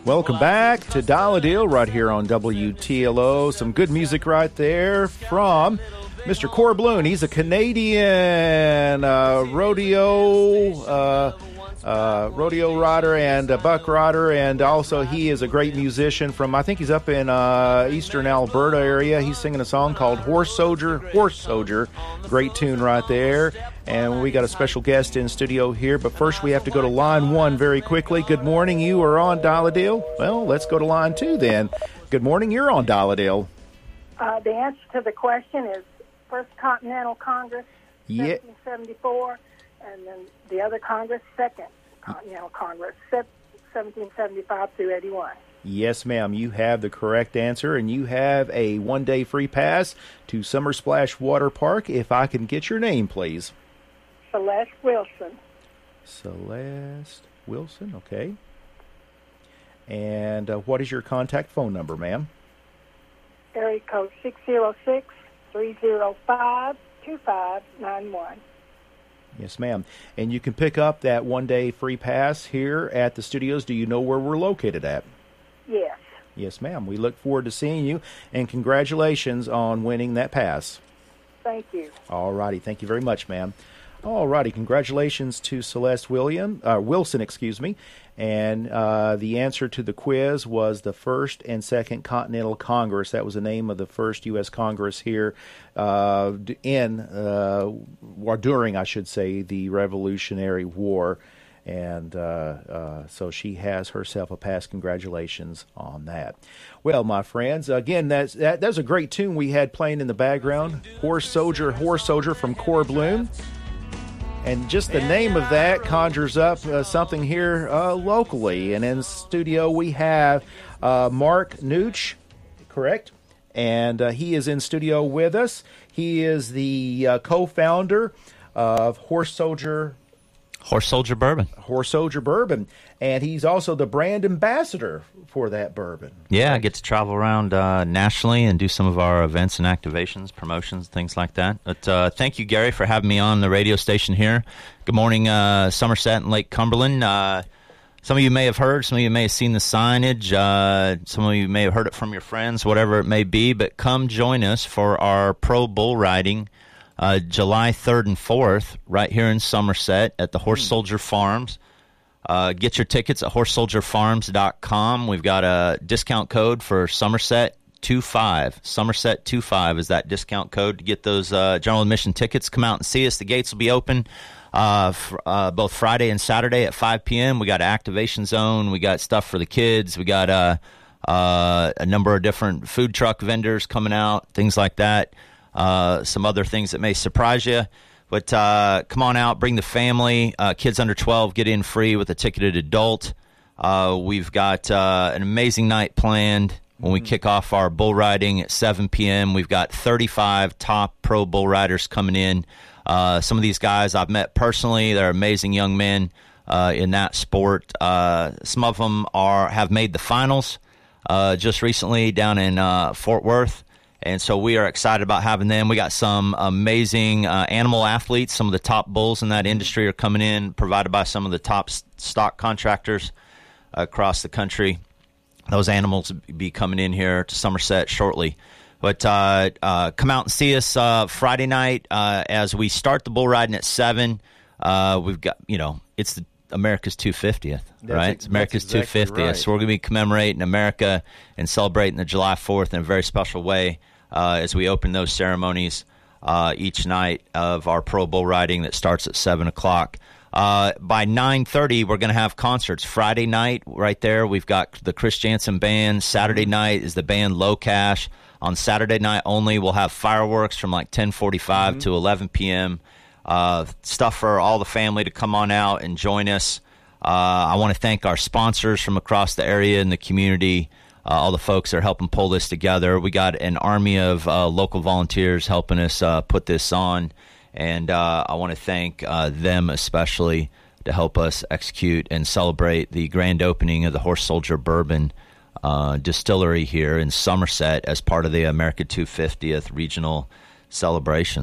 Welcome back to Dial a Deal right here on WTLO. Some good music right there from Mr. Corbloon. He's a Canadian rodeo rider and a buck rider, and also he is a great musician from, I think he's up in eastern Alberta area. He's singing a song called Horse Soldier. Great tune right there. And we got a special guest in studio here, but first we have to go to line 1 very quickly. Good morning, you are on Dial a Deal. Well, let's go to line 2 then. Good morning, you're on Dial a Deal. The answer to the question is First Continental Congress, 1774, and then the other Congress, Second Continental Congress, 1775 through 81. Yes, ma'am. You have the correct answer, and you have a one-day free pass to Summer Splash Water Park. If I can get your name, please. Celeste Wilson. Celeste Wilson, okay. And what is your contact phone number, ma'am? Area code 606-305-2591. Yes, ma'am. And you can pick up that one-day free pass here at the studios. Do you know where we're located at? Yes. Yes, ma'am. We look forward to seeing you, and congratulations on winning that pass. Thank you. All righty. Thank you very much, ma'am. All righty. Congratulations to Celeste Wilson, and the answer to the quiz was the First and Second Continental Congress. That was the name of the first U.S. Congress here during, I should say, the Revolutionary War. And so she has herself a pass. Congratulations on that. Well, my friends, again, that's a great tune we had playing in the background. Horse Soldier from Corbloon. And just the name of that conjures up something here locally. And in studio we have Mark Nooch, correct? And he is in studio with us. He is the co-founder of Horse Soldier Bourbon. And he's also the brand ambassador for that bourbon. Yeah, I get to travel around nationally and do some of our events and activations, promotions, things like that. But thank you, Gary, for having me on the radio station here. Good morning, Somerset and Lake Cumberland. Some of you may have heard, some of you may have seen the signage, some of you may have heard it from your friends, whatever it may be, but come join us for our Pro Bull Riding July 3rd and 4th right here in Somerset at the Horse Soldier Farms. Get your tickets at horsesoldierfarms.com. We've got a discount code for Somerset25. Somerset25 is that discount code to get those general admission tickets. Come out and see us. The gates will be open both Friday and Saturday at 5 p.m. We got an activation zone. We got stuff for the kids. We got a number of different food truck vendors coming out, things like that. Some other things that may surprise you. But come on out, bring the family. Kids under 12 get in free with a ticketed adult. We've got an amazing night planned when we kick off our bull riding at 7 p.m. We've got 35 top pro bull riders coming in. Some of these guys I've met personally. They're amazing young men in that sport. Some of them have made the finals just recently down in Fort Worth. And so we are excited about having them. We got some amazing animal athletes. Some of the top bulls in that industry are coming in, provided by some of the top stock contractors across the country. Those animals will be coming in here to Somerset shortly. But come out and see us Friday night as we start the bull riding at 7. We've got, it's America's 250th, right? It's America's 250th. Right. So we're going to be commemorating America and celebrating the July 4th in a very special way as we open those ceremonies each night of our pro bull riding that starts at 7 o'clock. By 9:30, we're going to have concerts. Friday night, right there, we've got the Chris Jansen Band. Saturday night is the band Low Cash. On Saturday night only, we'll have fireworks from like 10:45 to 11 p.m., stuff for all the family to come on out and join us. I want to thank our sponsors from across the area and the community, all the folks that are helping pull this together. We got an army of local volunteers helping us put this on, and I want to thank them especially to help us execute and celebrate the grand opening of the Horse Soldier Bourbon distillery here in Somerset as part of the America 250th regional celebrations.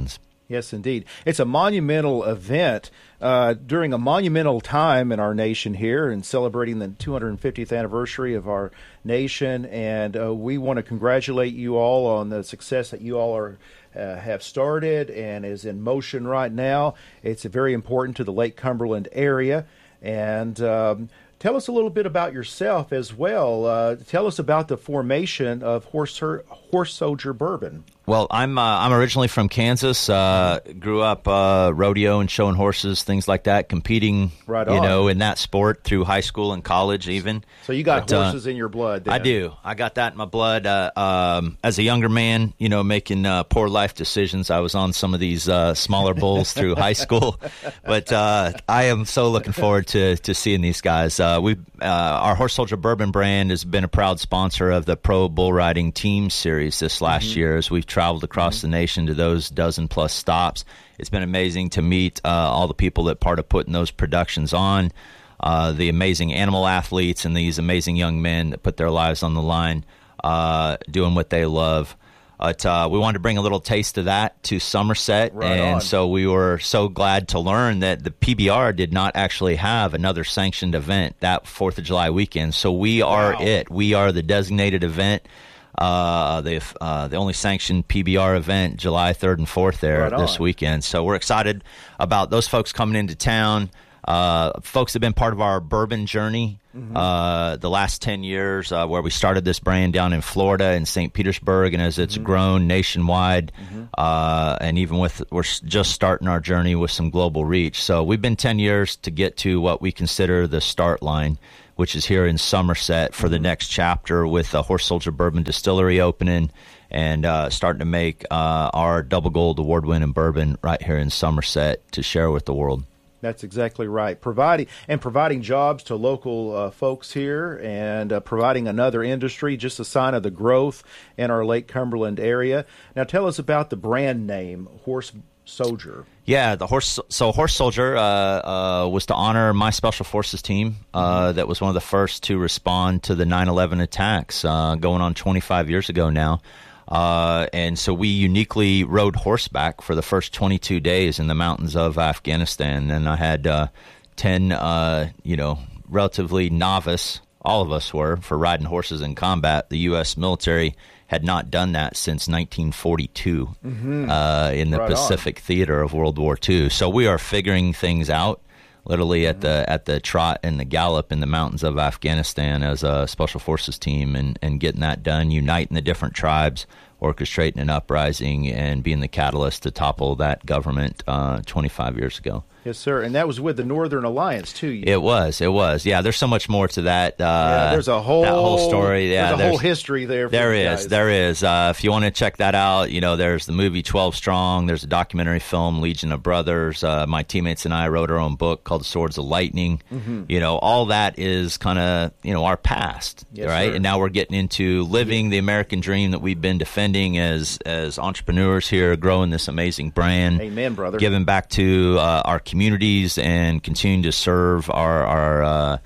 Yes, indeed. It's a monumental event during a monumental time in our nation here and celebrating the 250th anniversary of our nation. And we want to congratulate you all on the success that you all have started and is in motion right now. It's very important to the Lake Cumberland area. And tell us a little bit about yourself as well. Tell us about the formation of Horse Soldier Bourbon. Well, I'm originally from Kansas. Grew up rodeo and showing horses, things like that, competing, in that sport through high school and college even. So you got horses in your blood then. I do. I got that in my blood. As a younger man, making poor life decisions, I was on some of these smaller bulls through high school. But I am so looking forward to seeing these guys. Our Horse Soldier Bourbon brand has been a proud sponsor of the Pro Bull Riding Team Series this last year as we've traveled across the nation to those dozen-plus stops. It's been amazing to meet all the people that part of putting those productions on, the amazing animal athletes and these amazing young men that put their lives on the line doing what they love. But we wanted to bring a little taste of that to Somerset, so we were so glad to learn that the PBR did not actually have another sanctioned event that 4th of July weekend. So we are it. We are the designated event. The only sanctioned PBR event, July 3rd and 4th this weekend. So we're excited about those folks coming into town. Folks have been part of our bourbon journey the last 10 years where we started this brand down in Florida in St. Petersburg, and as it's grown nationwide, and even we're just starting our journey with some global reach. So we've been 10 years to get to what we consider the start line, which is here in Somerset for the next chapter with the Horse Soldier Bourbon Distillery opening and starting to make our double gold award-winning bourbon right here in Somerset to share with the world. That's exactly right. Providing jobs to local folks here and providing another industry, just a sign of the growth in our Lake Cumberland area. Now tell us about the brand name, Horse Soldier. Yeah, Horse Soldier was to honor my Special Forces team that was one of the first to respond to the 9/11 attacks going on 25 years ago now. And so we uniquely rode horseback for the first 22 days in the mountains of Afghanistan. And I had 10, relatively novice, all of us were, for riding horses in combat. The U.S. military had not done that since 1942 in the Pacific theater of World War II. So we are figuring things out, literally at the trot and the gallop in the mountains of Afghanistan as a Special Forces team and getting that done, uniting the different tribes, orchestrating an uprising, and being the catalyst to topple that government 25 years ago. Yes, sir. And that was with the Northern Alliance, too. It was. Yeah, there's so much more to that. There's a whole story. Yeah, there's a whole history there. There is. If you want to check that out, there's the movie 12 Strong. There's a documentary film, Legion of Brothers. My teammates and I wrote our own book called The Swords of Lightning. All that is kind of, our past, right? Sir. And now we're getting into living the American dream that we've been defending as entrepreneurs here, growing this amazing brand. Amen, brother. Giving back to our communities and continuing to serve our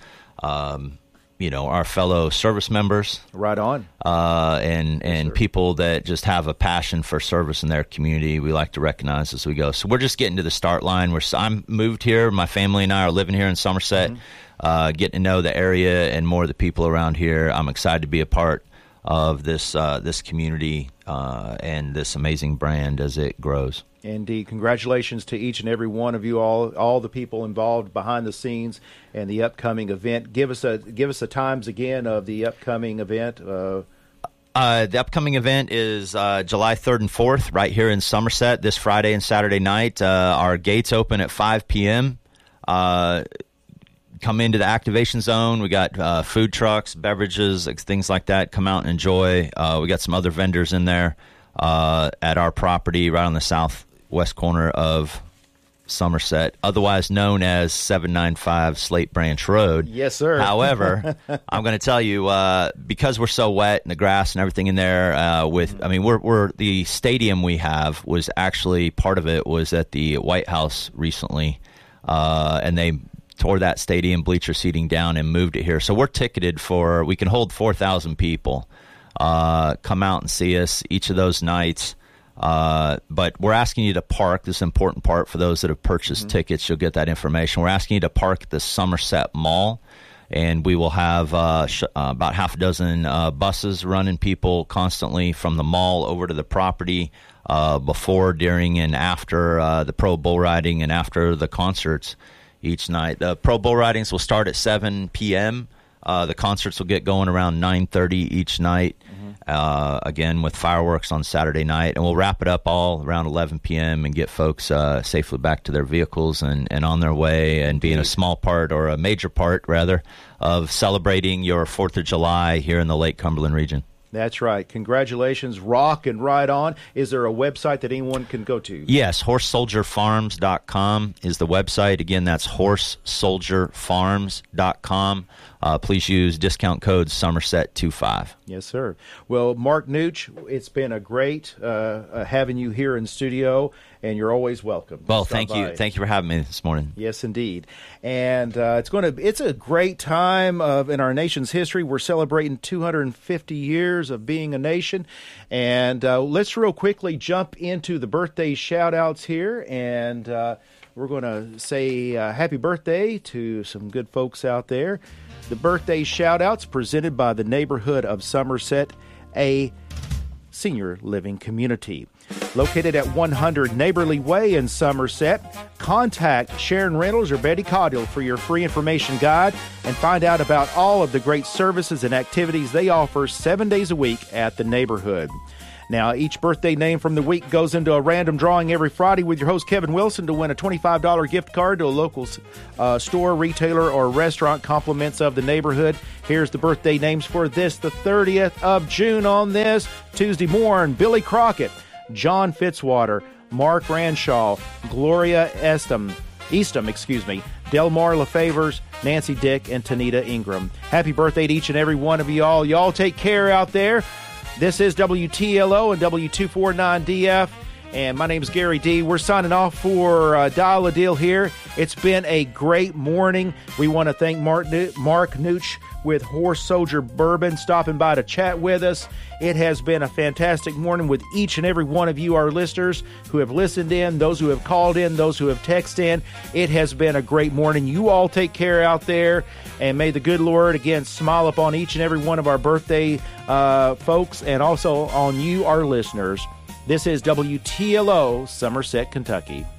fellow service members. Right on. And people that just have a passion for service in their community. We like to recognize as we go. So we're just getting to the start line. I'm moved here. My family and I are living here in Somerset, getting to know the area and more of the people around here. I'm excited to be a part of this community and this amazing brand as it grows. Indeed. Congratulations to each and every one of you, all the people involved behind the scenes and the upcoming event. Give us the times again of the upcoming event. The upcoming event is July 3rd and 4th right here in Somerset this Friday and Saturday night. Our gates open at 5 p.m. Come into the activation zone. We got food trucks, beverages, things like that. Come out and enjoy. We got some other vendors in there at our property right on the southwest corner of Somerset, otherwise known as 795 Slate Branch Road. Yes, sir. However, I'm going to tell you, because we're so wet and the grass and everything in there, we're the stadium we have was actually, part of it was at the White House recently, and they tore that stadium bleacher seating down and moved it here. So we're ticketed we can hold 4,000 people. Come out and see us each of those nights. But we're asking you to park. This is an important part for those that have purchased tickets. You'll get that information. We're asking you to park at the Somerset Mall, and we will have about half a dozen buses running people constantly from the mall over to the property before, during, and after the pro bull riding and after the concerts each night. The pro bull ridings will start at 7 p.m. The concerts will get going around 9:30 each night. Again, with fireworks on Saturday night, and we'll wrap it up all around 11 p.m. and get folks safely back to their vehicles and on their way, and being a small part, or a major part rather, of celebrating your 4th of July here in the Lake Cumberland region. That's right. Congratulations. Rock and ride on. Is there a website that anyone can go to? Yes, horsesoldierfarms.com is the website. Again, that's horsesoldierfarms.com. Please use discount code Somerset25. Yes, sir. Well, Mark Nooch, it's been a great having you here in studio, and you're always welcome. Well, thank you. Thank you for having me this morning. Yes, indeed. And it's a great time in our nation's history. We're celebrating 250 years of being a nation. And let's real quickly jump into the birthday shout-outs here. And we're going to say happy birthday to some good folks out there. The birthday shout-outs presented by the neighborhood of Somerset, a senior living community. Located at 100 Neighborly Way in Somerset, contact Sharon Reynolds or Betty Caudill for your free information guide and find out about all of the great services and activities they offer 7 days a week at the neighborhood. Now, each birthday name from the week goes into a random drawing every Friday with your host, Kevin Wilson, to win a $25 gift card to a local store, retailer, or restaurant. Compliments of the neighborhood. Here's the birthday names for the 30th of June on this Tuesday morning. Billy Crockett, John Fitzwater, Mark Ranshaw, Gloria Eastham, Delmar LaFavors, Nancy Dick, and Tanita Ingram. Happy birthday to each and every one of y'all. Y'all take care out there. This is WTLO and W249DF, and my name is Gary D. We're signing off for Dial a Deal here. It's been a great morning. We want to thank Mark Nooch with Horse Soldier Bourbon stopping by to chat with us. It has been a fantastic morning with each and every one of you, our listeners, who have listened in, those who have called in, those who have texted in. It has been a great morning. You all take care out there, and may the good Lord, again, smile upon each and every one of our birthday folks, and also on you, our listeners. This is WTLO, Somerset, Kentucky.